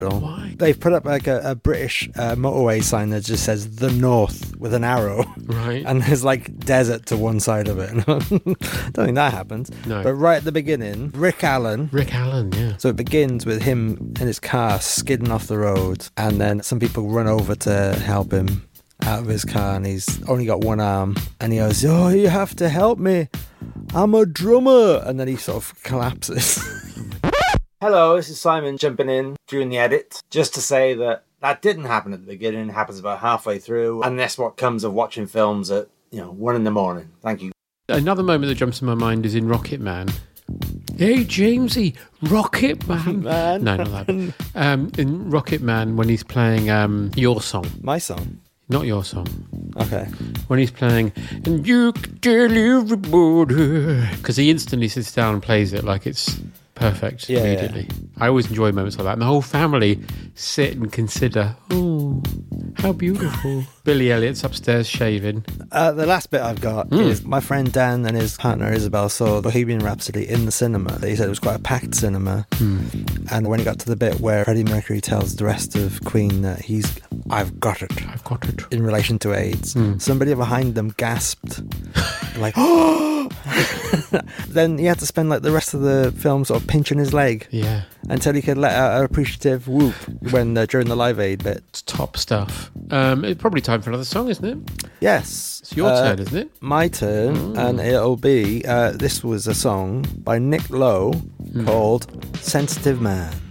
Why? They've put up like a British motorway sign that just says the North with an arrow. Right. And there's like desert to one side of it. Don't think that happens. No. But right at the beginning, Rick Allen. Yeah. So it begins with him in his car skidding off the road, and then some people run over to help him out of his car, and he's only got one arm, and he goes, "Oh, you have to help me. I'm a drummer." And then he sort of collapses. Hello, this is Simon jumping in during the edit just to say that didn't happen at the beginning. It happens about halfway through, and that's what comes of watching films at 1 a.m. Thank you. Another moment that jumps in my mind is in Rocket Man. Hey, Jamesy, Rocket Man. No, not that. In Rocket Man, when he's playing your song. My song? Not your song. Okay. When he's playing, and you can tell everybody. Because he instantly sits down and plays it like it's perfect immediately. Yeah. I always enjoy moments like that. And the whole family sit and consider, oh, how beautiful. Billy Elliot's upstairs shaving. The last bit I've got is my friend Dan and his partner Isabel saw Bohemian Rhapsody in the cinema. He said it was quite a packed cinema. And when he got to the bit where Freddie Mercury tells the rest of Queen that I've got it. In relation to AIDS, somebody behind them gasped. Like, oh! Then he had to spend like the rest of the film sort of pinching his leg. Yeah. Until he could let out an appreciative whoop when during the Live Aid bit. It's top stuff. It's probably time for another song, isn't it? Yes. It's your turn, isn't it? My turn, and it'll be, this was a song by Nick Lowe called Sensitive Man.